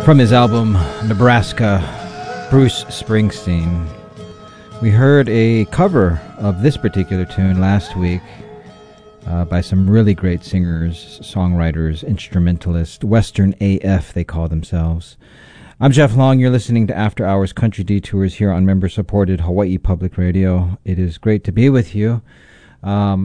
From his album Nebraska, Bruce Springsteen. We heard a cover of this particular tune last week by some really great singers, songwriters, instrumentalists, Western AF they call themselves. I'm Jeff Long. You're listening to After Hours Country Detours here on member-supported Hawaii Public Radio. It is great to be with you.